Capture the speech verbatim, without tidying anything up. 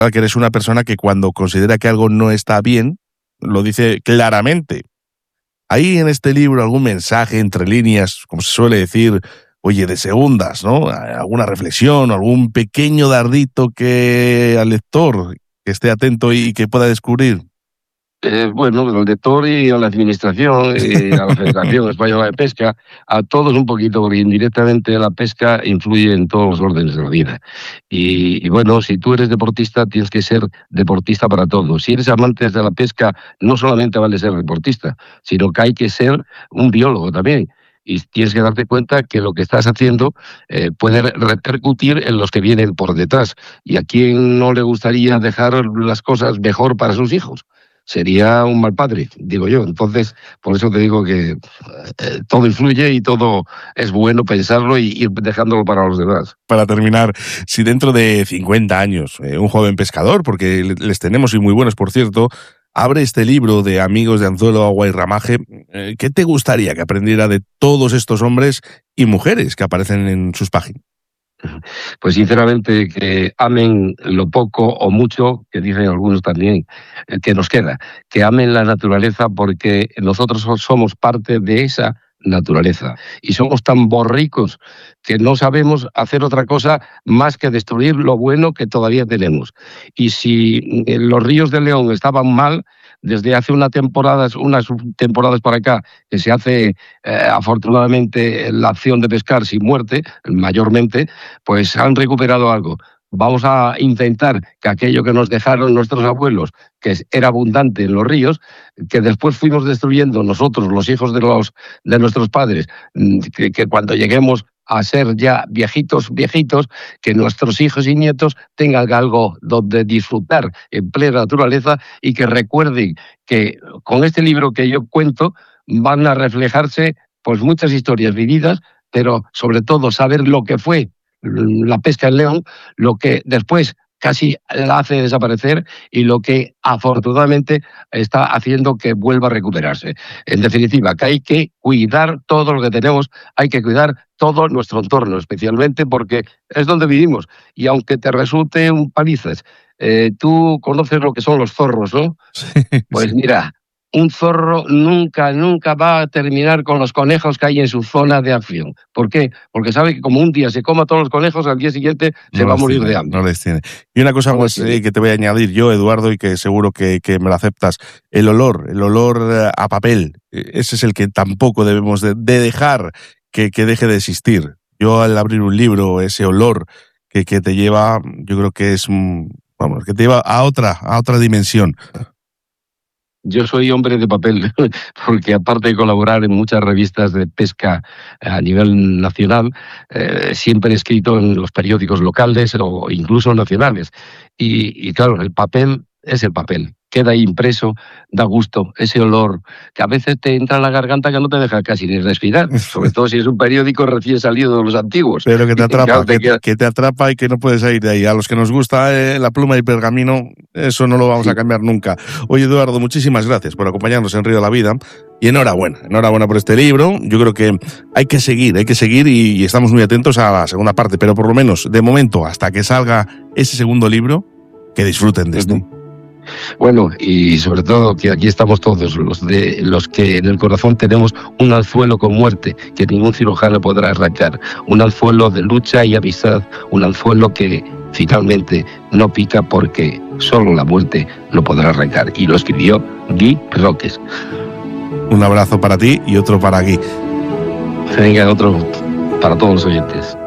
que eres una persona que cuando considera que algo no está bien, lo dice claramente. ¿Hay en este libro algún mensaje entre líneas, como se suele decir, oye, de segundas, ¿no? ¿Alguna reflexión, algún pequeño dardito que al lector que esté atento y que pueda descubrir? Eh, bueno, al lector y a la administración y a la Federación Española de Pesca, a todos un poquito, porque indirectamente la pesca influye en todos los órdenes de la vida. Y, y bueno, si tú eres deportista, tienes que ser deportista para todo. Si eres amante de la pesca, no solamente vale ser deportista, sino que hay que ser un biólogo también. Y tienes que darte cuenta que lo que estás haciendo eh, puede repercutir en los que vienen por detrás. ¿Y a quién no le gustaría dejar las cosas mejor para sus hijos? Sería un mal padre, digo yo. Entonces, por eso te digo que eh, todo influye y todo es bueno pensarlo y ir dejándolo para los demás. Para terminar, si dentro de cincuenta años eh, un joven pescador, porque les tenemos y muy buenos, por cierto, abre este libro de Amigos de Anzuelo, Agua y Ramaje, eh, ¿qué te gustaría que aprendiera de todos estos hombres y mujeres que aparecen en sus páginas? Pues sinceramente que amen lo poco o mucho, que dicen algunos también, eh, que nos queda, que amen la naturaleza porque nosotros somos parte de esa naturaleza y somos tan borricos que no sabemos hacer otra cosa más que destruir lo bueno que todavía tenemos. Y si eh, los ríos de León estaban mal, desde hace una temporadas, unas temporadas para acá, que se hace eh, afortunadamente la acción de pescar sin muerte, mayormente, pues han recuperado algo. Vamos a intentar que aquello que nos dejaron nuestros abuelos, que era abundante en los ríos, que después fuimos destruyendo nosotros, los hijos de, los, de nuestros padres, que, que cuando lleguemos a ser ya viejitos, viejitos, que nuestros hijos y nietos tengan algo donde disfrutar en plena naturaleza y que recuerden que con este libro que yo cuento van a reflejarse pues muchas historias vividas, pero sobre todo saber lo que fue la pesca en León, lo que después casi la hace desaparecer y lo que afortunadamente está haciendo que vuelva a recuperarse. En definitiva, que hay que cuidar todo lo que tenemos, hay que cuidar todo nuestro entorno, especialmente porque es donde vivimos. Y aunque te resulte un palizas, eh, tú conoces lo que son los zorros, ¿no? Sí, Pues sí. mira, un zorro nunca, nunca va a terminar con los conejos que hay en su zona de acción. ¿Por qué? Porque sabe que como un día se coma todos los conejos, al día siguiente se No va a los morir tiene, de no hambre. les tiene. Y una cosa No les pues tiene. eh, que te voy a añadir yo, Eduardo, y que seguro que, que me lo aceptas, el olor, el olor eh, a papel, eh, ese es el que tampoco debemos de, de dejar que, que deje de existir. Yo al abrir un libro, ese olor que, que te lleva, yo creo que es, mm, vamos, que te lleva a otra, a otra dimensión. Yo soy hombre de papel, porque aparte de colaborar en muchas revistas de pesca a nivel nacional, eh, siempre he escrito en los periódicos locales o incluso nacionales. Y, y claro, el papel es el papel. Queda ahí impreso, da gusto, ese olor que a veces te entra en la garganta que no te deja casi ni respirar, sobre todo si es un periódico recién salido de los antiguos. Pero que te Y atrapa, claro, te que, queda... que te atrapa y que no puedes salir de ahí. A los que nos gusta eh, la pluma y pergamino, eso no lo vamos a Sí. cambiar nunca. Oye, Eduardo, muchísimas gracias por acompañarnos en Río de la Vida. Y enhorabuena, enhorabuena por este libro. Yo creo que hay que seguir, hay que seguir y, y estamos muy atentos a la segunda parte. Pero por lo menos, de momento, hasta que salga ese segundo libro, que disfruten de este. Bueno, y sobre todo que aquí estamos todos, los de los que en el corazón tenemos un anzuelo con muerte que ningún cirujano podrá arrancar, un anzuelo de lucha y amistad, un anzuelo que finalmente no pica porque solo la muerte lo podrá arrancar. Y lo escribió Guy Roques. Un abrazo para ti y otro para Guy. Venga, otro para todos los oyentes.